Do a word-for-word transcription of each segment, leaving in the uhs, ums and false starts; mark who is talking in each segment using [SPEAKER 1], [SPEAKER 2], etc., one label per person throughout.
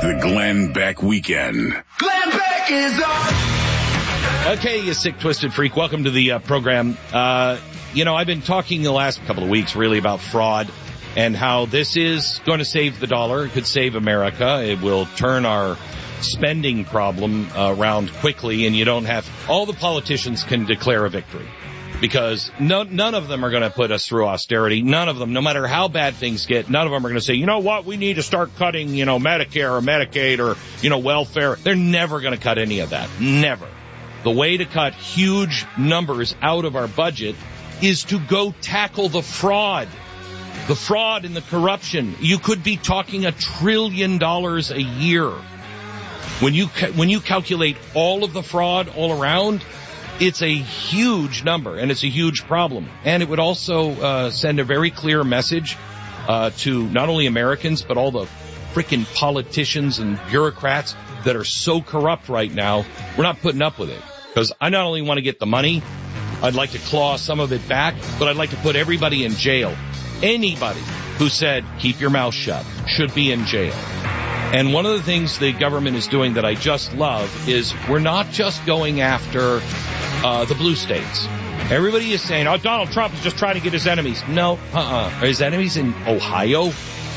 [SPEAKER 1] the Glenn Beck Weekend.
[SPEAKER 2] Glenn Beck is on.
[SPEAKER 3] Okay, you sick, twisted freak. Welcome to the uh, program. Uh, you know, I've been talking the last couple of weeks really about fraud and how this is going to save the dollar. It could save America. It will turn our spending problem uh, around quickly, and you don't have all the politicians can declare a victory. Because no, none of them are going to put us through austerity. None of them, no matter how bad things get, none of them are going to say, you know what, we need to start cutting, you know, Medicare or Medicaid or, you know, welfare. They're never going to cut any of that. Never. The way to cut huge numbers out of our budget is to go tackle the fraud. The fraud and the corruption. You could be talking a trillion dollars a year. When you, when you calculate all of the fraud all around, it's a huge number, and it's a huge problem. And it would also uh, send a very clear message uh, to not only Americans, but all the frickin' politicians and bureaucrats that are so corrupt right now. We're not putting up with it. Because I not only want to get the money, I'd like to claw some of it back, but I'd like to put everybody in jail. Anybody who said, keep your mouth shut, should be in jail. And one of the things the government is doing that I just love is we're not just going after uh the blue states. Everybody is saying, oh, Donald Trump is just trying to get his enemies. No, uh-uh. Are his enemies in Ohio?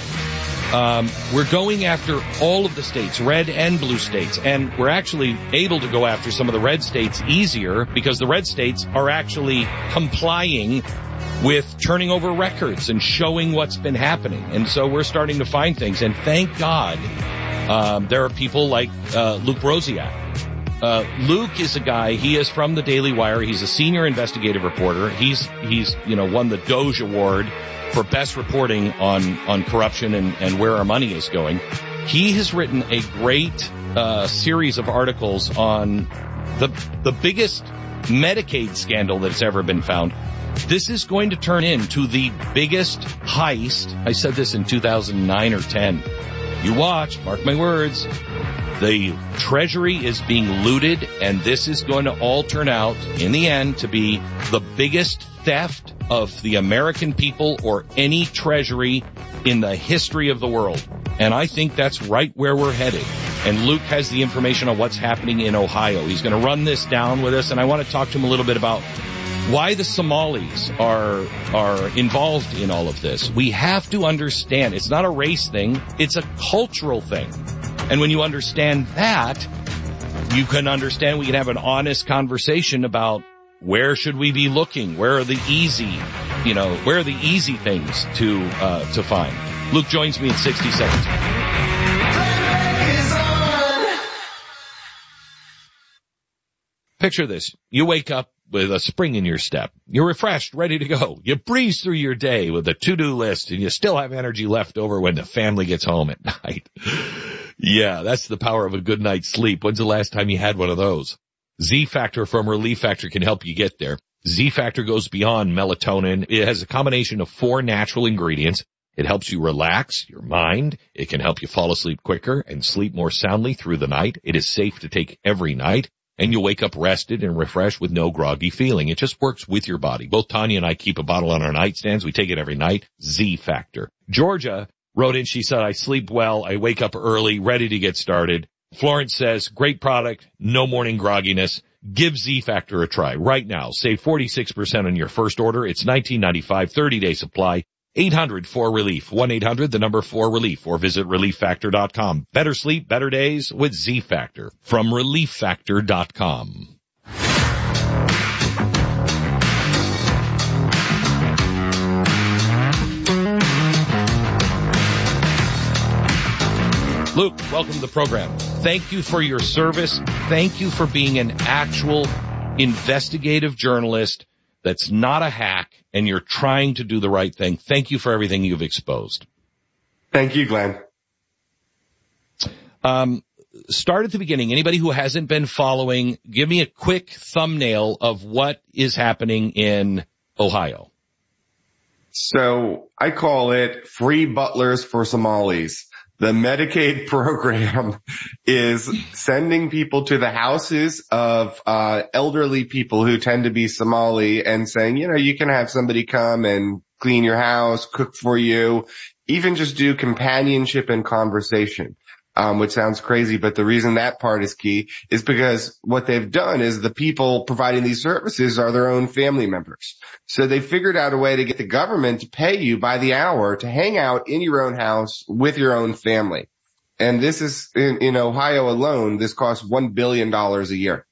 [SPEAKER 3] Um, we're going after all of the states, red and blue states. And we're actually able to go after some of the red states easier because the red states are actually complying with turning over records and showing what's been happening. And so we're starting to find things. And thank God um, there are people like uh, Luke Rosiak. Uh, Luke is a guy, he is from the Daily Wire. He's a senior investigative reporter. He's, he's, you know, won the Doge Award for best reporting on, on corruption and, and where our money is going. He has written a great, uh, series of articles on the, the biggest Medicaid scandal that's ever been found. This is going to turn into the biggest heist. I said this in two thousand nine or ten. You watch, mark my words. The Treasury is being looted, and this is going to all turn out, in the end, to be the biggest theft of the American people or any treasury in the history of the world. And I think that's right where we're headed. And Luke has the information on what's happening in Ohio. He's going to run this down with us, and I want to talk to him a little bit about why the Somalis are are involved in all of this. We have to understand it's not a race thing, it's a cultural thing. And when you understand that, you can understand, we can have an honest conversation about where should we be looking? Where are the easy, you know, where are the easy things to, uh, to find? Luke joins me in sixty seconds. Picture this. You wake up with a spring in your step. You're refreshed, ready to go. You breeze through your day with a to-do list, and you still have energy left over when the family gets home at night. Yeah, that's the power of a good night's sleep. When's the last time you had one of those? Z-Factor from Relief Factor can help you get there. Z-Factor goes beyond melatonin. It has a combination of four natural ingredients. It helps you relax your mind. It can help you fall asleep quicker and sleep more soundly through the night. It is safe to take every night, and you'll wake up rested and refreshed with no groggy feeling. It just works with your body. Both Tanya and I keep a bottle on our nightstands. We take it every night. Z-Factor. Georgia wrote in, she said, I sleep well, I wake up early, ready to get started. Florence says, great product, no morning grogginess. Give Z-Factor a try right now. Save forty-six percent on your first order. It's nineteen ninety-five, thirty-day supply. eight hundred four relief, one eight hundred, the number four relief, or visit relief factor dot com. Better sleep, better days with Z-Factor from relief factor dot com. Luke, welcome to the program. Thank you for your service. Thank you for being an actual investigative journalist that's not a hack, and you're trying to do the right thing. Thank you for everything you've exposed.
[SPEAKER 4] Thank you, Glenn.
[SPEAKER 3] Um, start at the beginning. Anybody who hasn't been following, give me a quick thumbnail of what is happening in Ohio.
[SPEAKER 4] So I call it free butlers for Somalis. The Medicaid program is sending people to the houses of uh elderly people who tend to be Somali and saying, you know, you can have somebody come and clean your house, cook for you, even just do companionship and conversation. um, which sounds crazy, but the reason that part is key is because what they've done is the people providing these services are their own family members. So they figured out a way to get the government to pay you by the hour to hang out in your own house with your own family. And this is in, in Ohio alone, this costs one billion dollars a year.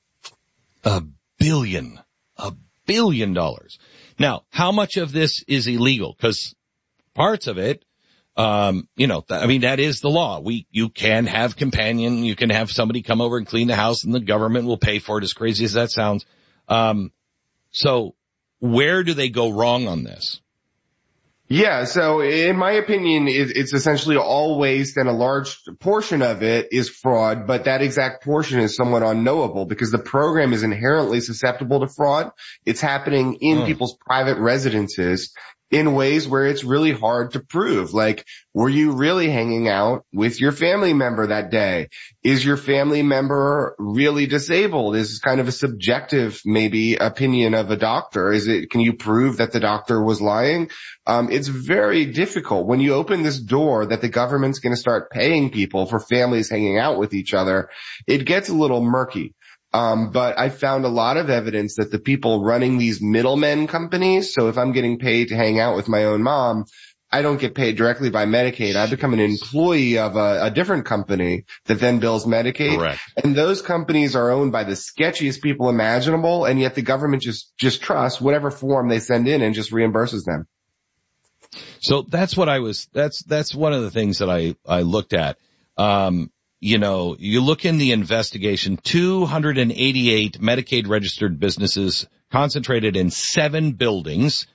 [SPEAKER 3] A billion, a billion dollars. Now, how much of this is illegal? Because parts of it, um, you know, th- I mean, that is the law. We, you can have companion, you can have somebody come over and clean the house and the government will pay for it, as crazy as that sounds. Um, so where do they go wrong on this?
[SPEAKER 4] Yeah, so in my opinion, it's essentially all waste, and a large portion of it is fraud, but that exact portion is somewhat unknowable because the program is inherently susceptible to fraud. It's happening in mm. people's private residences in ways where it's really hard to prove. Like, were you really hanging out with your family member that day? Is your family member really disabled? Is kind of a subjective, maybe, opinion of a doctor. Is it, can you prove that the doctor was lying? Um, it's very difficult when you open this door that the government's going to start paying people for families hanging out with each other. It gets a little murky. Um, but I found a lot of evidence that the people running these middlemen companies, so if I'm getting paid to hang out with my own mom, I don't get paid directly by Medicaid. I become an employee of a, a different company that then bills Medicaid.
[SPEAKER 3] Correct.
[SPEAKER 4] And those companies are owned by the sketchiest people imaginable, and yet the government just, just trusts whatever form they send in and just reimburses them.
[SPEAKER 3] So that's what I was, that's, that's one of the things that I, I looked at. Um, You know, you look in the investigation, two hundred eighty-eight Medicaid registered businesses concentrated in seven buildings.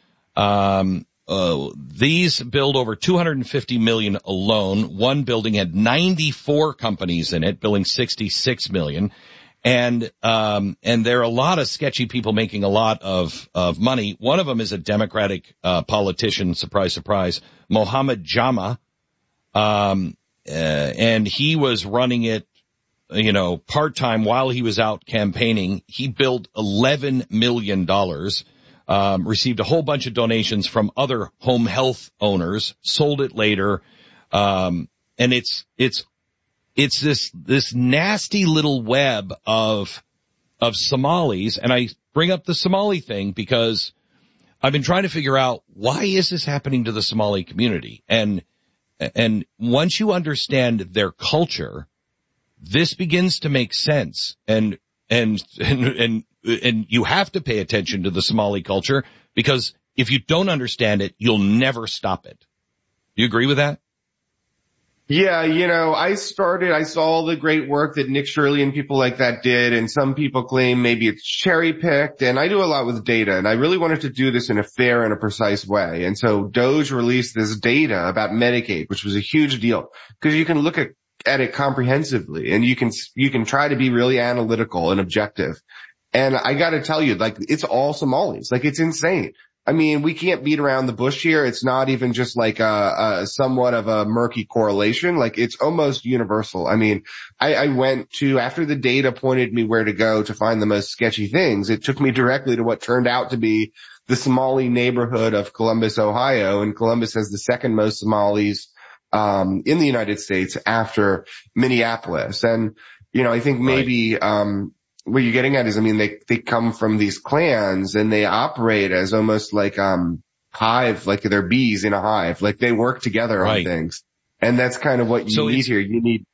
[SPEAKER 3] Um, uh, these billed over two hundred fifty million alone. One building had ninety-four companies in it, billing sixty-six million. And, um, and there are a lot of sketchy people making a lot of, of money. One of them is a Democratic, uh, politician, surprise, surprise, Mohammed Jama. Um, Uh, and he was running it, you know, part-time while he was out campaigning. He billed eleven million dollars, um, received a whole bunch of donations from other home health owners, sold it later. Um, and it's, it's, it's this, this nasty little web of, of Somalis. And I bring up the Somali thing because I've been trying to figure out, why is this happening to the Somali community? And, And once you understand their culture, this begins to make sense. And, and, and, and, and you have to pay attention to the Somali culture, because if you don't understand it, you'll never stop it. Do you agree with that?
[SPEAKER 4] Yeah, you know, I started, I saw all the great work that Nick Shirley and people like that did, and some people claim maybe it's cherry picked, and I do a lot with data, and I really wanted to do this in a fair and a precise way. And so Doge released this data about Medicaid, which was a huge deal, because you can look at, at it comprehensively, and you can, you can try to be really analytical and objective. And I gotta tell you, like, it's all Somalis. Like, it's insane. I mean, we can't beat around the bush here. It's not even just like a, a somewhat of a murky correlation. Like, it's almost universal. I mean, I, I went to, after the data pointed me where to go to find the most sketchy things, it took me directly to what turned out to be the Somali neighborhood of Columbus, Ohio. And Columbus has the second most Somalis, um, in the United States after Minneapolis. And, you know, I think maybe, right. um, what you're getting at is, I mean, they, they come from these clans and they operate as almost like, um, hive, like they're bees in a hive. Like, they work together right. on things. And that's kind of what you so need here. You need.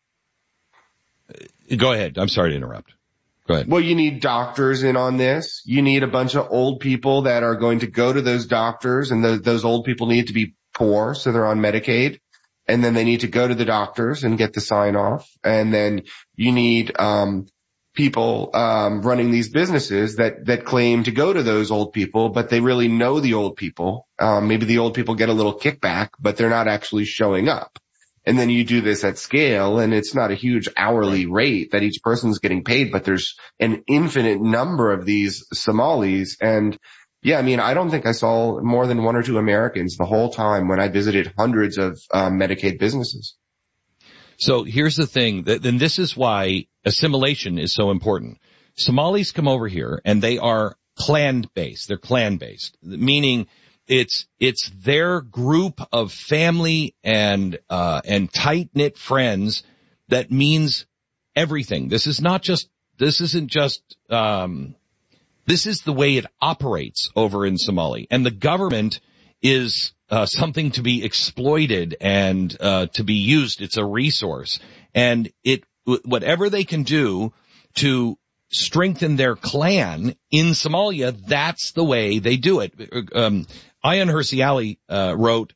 [SPEAKER 3] Go ahead. I'm sorry to interrupt. Go ahead.
[SPEAKER 4] Well, you need doctors in on this. You need a bunch of old people that are going to go to those doctors, and the, those old people need to be poor, so they're on Medicaid. And then they need to go to the doctors and get the sign off. And then you need, um, people, um, running these businesses that, that claim to go to those old people, but they really know the old people. Um, maybe the old people get a little kickback, but they're not actually showing up. And then you do this at scale, and it's not a huge hourly rate that each person's getting paid, but there's an infinite number of these Somalis. And yeah, I mean, I don't think I saw more than one or two Americans the whole time when I visited hundreds of um, Medicaid businesses.
[SPEAKER 3] So here's the thing, then this is why assimilation is so important. Somalis come over here and they are clan-based. They're clan-based, meaning it's, it's their group of family and, uh, and tight-knit friends that means everything. This is not just, this isn't just, um, this is the way it operates over in Somalia. And the government is, uh, something to be exploited and, uh, to be used. It's a resource. And it, whatever they can do to strengthen their clan in Somalia, that's the way they do it. Um, Ayaan Hirsi Ali, uh, wrote,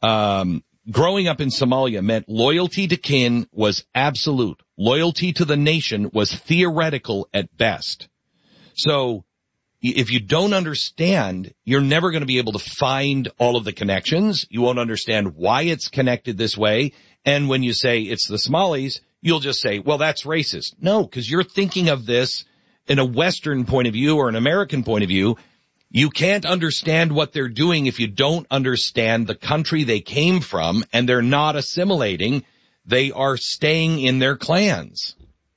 [SPEAKER 3] um, growing up in Somalia meant loyalty to kin was absolute. Loyalty to the nation was theoretical at best. So if you don't understand, you're never going to be able to find all of the connections. You won't understand why it's connected this way. And when you say it's the Somalis, you'll just say, well, that's racist. No, because you're thinking of this in a Western point of view or an American point of view. You can't understand what they're doing if you don't understand the country they came from, and they're not assimilating. They are staying in their clans.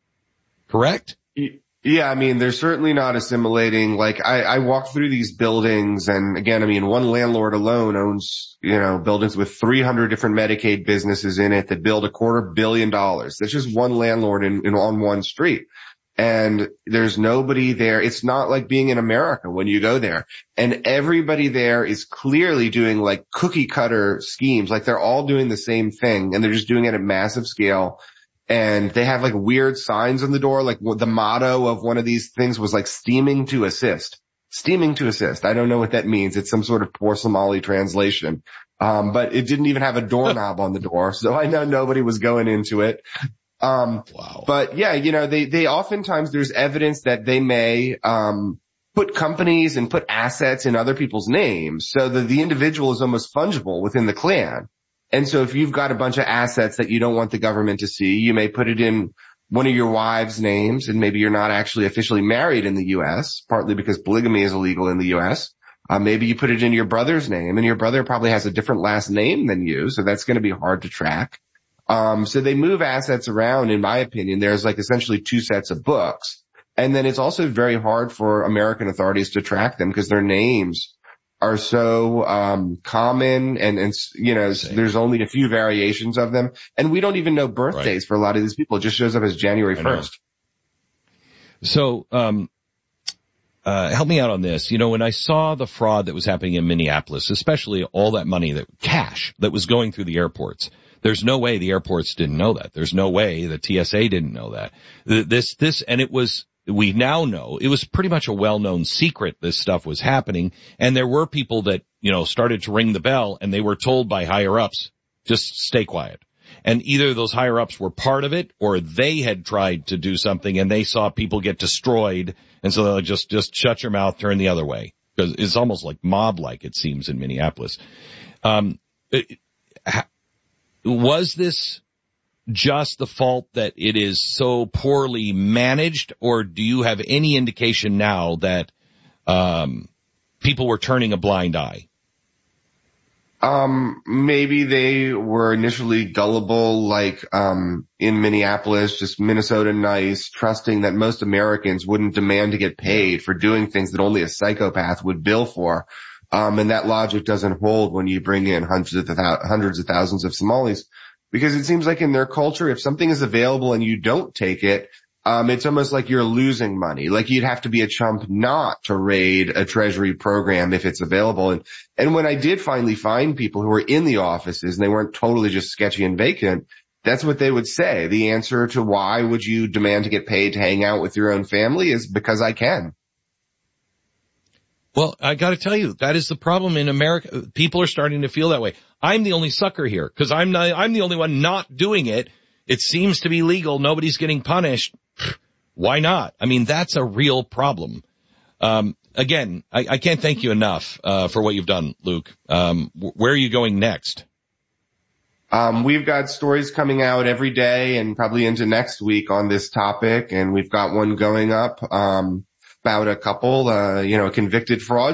[SPEAKER 3] Correct?
[SPEAKER 4] Yeah, I mean, they're certainly not assimilating. Like, I, I walk through these buildings, and again, I mean, one landlord alone owns, you know, buildings with three hundred different Medicaid businesses in it that build a quarter billion dollars. That's just one landlord in, in on one street. And there's nobody there. It's not like being in America when you go there. And everybody there is clearly doing like cookie cutter schemes. Like they're all doing the same thing, and they're just doing it at massive scale. And they have like weird signs on the door. Like the motto of one of these things was like steaming to assist. Steaming to assist. I don't know what that means. It's some sort of poor Somali translation. Um, but it didn't even have a doorknob on the door. So I know nobody was going into it. Um,
[SPEAKER 3] wow.
[SPEAKER 4] But yeah, you know, they, they oftentimes there's evidence that they may, um, put companies and put assets in other people's names so that the individual is almost fungible within the clan. And so if you've got a bunch of assets that you don't want the government to see, you may put it in one of your wives' names, and maybe you're not actually officially married in the U S, partly because polygamy is illegal in the U S. Uh, maybe you put it in your brother's name, and your brother probably has a different last name than you, so that's going to be hard to track. Um, so they move assets around, in my opinion. There's like essentially two sets of books. And then it's also very hard for American authorities to track them because their names are so, um, common, and, and, you know, Same. There's only a few variations of them. And we don't even know birthdays right. for a lot of these people. It just shows up as January first.
[SPEAKER 3] So, um, uh, help me out on this. You know, when I saw the fraud that was happening in Minneapolis, especially all that money, that cash that was going through the airports, there's no way the airports didn't know that. There's no way the T S A didn't know that. This, this, and it was, we now know, it was pretty much a well-known secret this stuff was happening, and there were people that, you know, started to ring the bell, and they were told by higher-ups, just stay quiet. And either those higher-ups were part of it, or they had tried to do something, and they saw people get destroyed, and so they're like, just, just shut your mouth, turn the other way. Because it's almost like mob-like, it seems, in Minneapolis. Um, it, was this just the fault that it is so poorly managed, or do you have any indication now that um people were turning a blind eye?
[SPEAKER 4] Um, maybe they were initially gullible, like um in Minneapolis, just Minnesota nice, trusting that most Americans wouldn't demand to get paid for doing things that only a psychopath would bill for. Um, and that logic doesn't hold when you bring in hundreds of th- hundreds of thousands of Somalis. Because it seems like in their culture, if something is available and you don't take it, um, it's almost like you're losing money. Like you'd have to be a chump not to raid a treasury program if it's available. And, and when I did finally find people who were in the offices and they weren't totally just sketchy and vacant, that's what they would say. The answer to why would you demand to get paid to hang out with your own family is because I can.
[SPEAKER 3] Well, I got to tell you, that is the problem in America. People are starting to feel that way. I'm the only sucker here because I'm not, I'm the only one not doing it. It seems to be legal. Nobody's getting punished. Why not? I mean, that's a real problem. Um, again, I, I can't thank you enough, uh, for what you've done, Luke. Um, where are you going next?
[SPEAKER 4] Um, we've got stories coming out every day and probably into next week on this topic. And we've got one going up, um, about a couple, uh, you know, convicted fraud